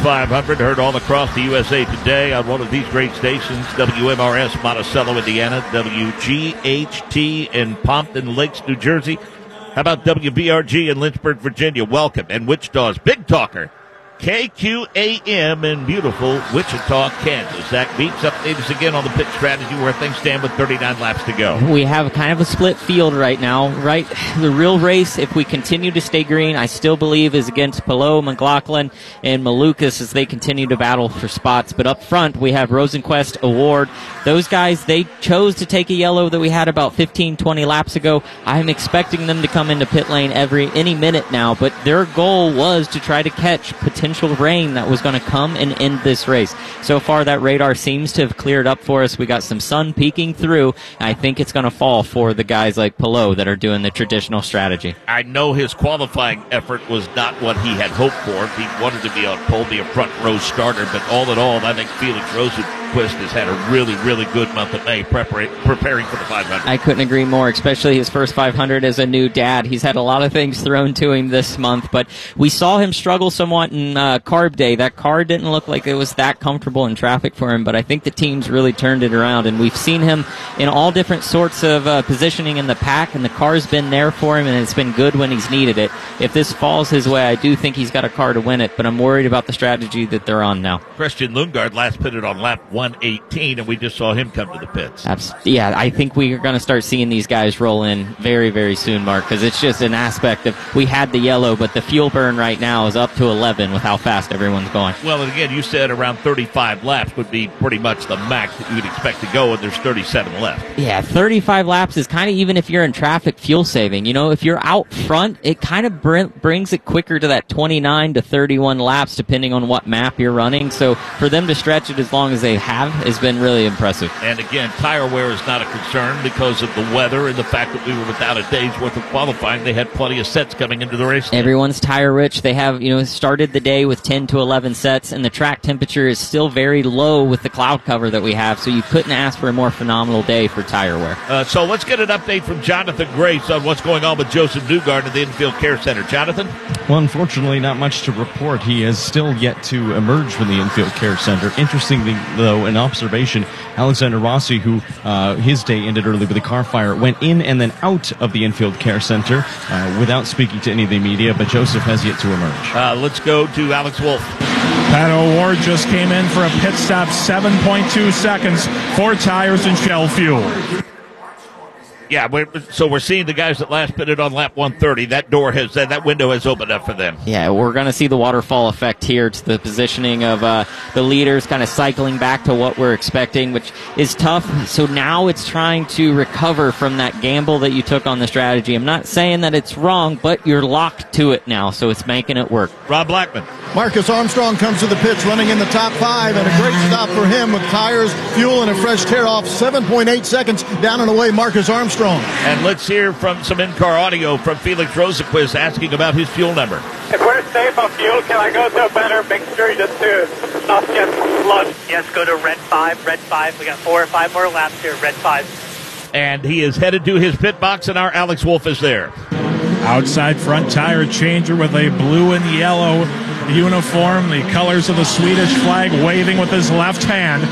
500, heard all across the USA today on one of these great stations, WMRS Monticello, Indiana, WGHT in Pompton Lakes, New Jersey. How about WBRG in Lynchburg, Virginia? Welcome. And Wichita's Big Talker, KQAM in beautiful Wichita, Kansas. Zach Beats, update us again on the pit strategy where things stand with 39 laps to go. We have kind of a split field right now, right? The real race, if we continue to stay green, I still believe is against Palou, McLaughlin, and Malukas as they continue to battle for spots. But up front, we have Rosenquist, Award. Those guys, they chose to take a yellow that we had about 15, 20 laps ago. I'm expecting them to come into pit lane any minute now, but their goal was to try to catch potential rain that was going to come and end this race. So far, that radar seems to have cleared up for us. We got some sun peeking through, and I think it's going to fall for the guys like Palou that are doing the traditional strategy. I know his qualifying effort was not what he had hoped for. He wanted to be on pole, be a front row starter, but all in all, I think Felix Rosenquist has had a really, really good month of May preparing for the 500. I couldn't agree more, especially his first 500 as a new dad. He's had a lot of things thrown to him this month, but we saw him struggle somewhat in carb day. That car didn't look like it was that comfortable in traffic for him, but I think the team's really turned it around, and we've seen him in all different sorts of positioning in the pack, and the car's been there for him, and it's been good when he's needed it. If this falls his way, I do think he's got a car to win it, but I'm worried about the strategy that they're on now. Christian Lundgaard last pitted on lap 118, and we just saw him come to the pits. Yeah, I think we are going to start seeing these guys roll in very, very soon, Mark, because it's just an aspect of we had the yellow, but the fuel burn right now is up to 11 with how fast everyone's going. Well, and again, you said around 35 laps would be pretty much the max that you would expect to go, and there's 37 left. Yeah, 35 laps is kind of, even if you're in traffic, fuel saving. You know, if you're out front, it kind of brings it quicker to that 29 to 31 laps, depending on what map you're running. So for them to stretch it as long as they have has been really impressive. And again, tire wear is not a concern because of the weather and the fact that we were without a day's worth of qualifying. They had plenty of sets coming into the race. Everyone's tire rich. They have, started the day with 10 to 11 sets, and the track temperature is still very low with the cloud cover that we have, so you couldn't ask for a more phenomenal day for tire wear. So let's get an update from Jonathan Grace on what's going on with Joseph Newgarden at the Infield Care Center. Jonathan? Well, unfortunately, not much to report. He is still yet to emerge from the Infield Care Center. Interestingly, though, an observation, Alexander Rossi, who his day ended early with a car fire, went in and then out of the Infield Care Center without speaking to any of the media, but Joseph has yet to emerge. Let's go to Alex Wolf. Pato O'Ward just came in for a pit stop, 7.2 seconds, 4 tires and shell fuel. Yeah, we're seeing the guys that last pitted on lap 130. That window has opened up for them. Yeah, we're going to see the waterfall effect here to the positioning of the leaders kind of cycling back to what we're expecting, which is tough. So now it's trying to recover from that gamble that you took on the strategy. I'm not saying that it's wrong, but you're locked to it now, so it's making it work. Rob Blackman. Marcus Armstrong comes to the pits running in the top 5, and a great stop for him with tires, fuel, and a fresh tear-off. 7.8 seconds down and away, Marcus Armstrong. And let's hear from some in-car audio from Felix Rosenquist asking about his fuel number. If we're safe on fuel, can I go to a better mixture just to not get sludge? Yes, go to red 5, red 5. We got 4 or 5 more laps here, red 5. And he is headed to his pit box, and our Alex Wolf is there. Outside front tire changer with a blue and yellow uniform, the colors of the Swedish flag, waving with his left hand.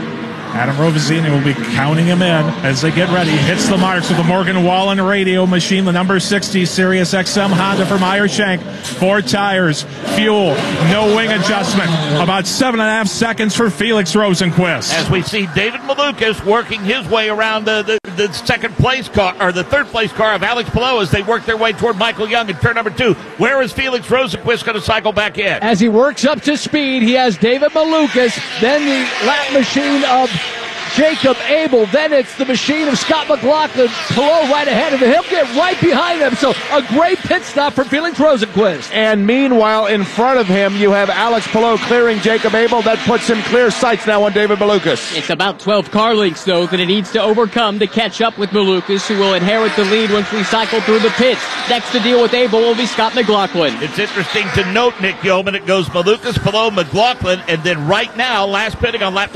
Adam Rovazini will be counting him in as they get ready. Hits the marks with the Morgan Wallen radio machine, the number 60 Sirius XM Honda for Meyer Shank. 4 tires, fuel, no wing adjustment. About 7.5 seconds for Felix Rosenquist. As we see David Malukas working his way around the second place car, or the third place car of Alex Palou as they work their way toward Michael Young in turn number 2. Where is Felix Rosenquist going to cycle back in? As he works up to speed, he has David Malukas, then the lap machine of Jacob Abel, then it's the machine of Scott McLaughlin. Palou right ahead of him. He'll get right behind him. So a great pit stop for Felix Rosenquist. And meanwhile, in front of him, you have Alex Palou clearing Jacob Abel. That puts him clear sights now on David Malukas. It's about 12 car lengths, though, that it needs to overcome to catch up with Malukas, who will inherit the lead once we cycle through the pits. Next to deal with Abel will be Scott McLaughlin. It's interesting to note, Nick Yeoman, it goes Malukas, Palou, McLaughlin, and then right now, last pitting on lap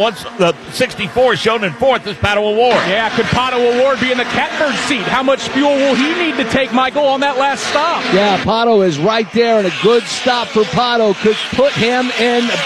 164, shown in 4th is Pato O'Ward. Yeah, could Pato O'Ward be in the catbird seat? How much fuel will he need to take, Michael, on that last stop? Yeah, Pato is right there, and a good stop for Pato could put him in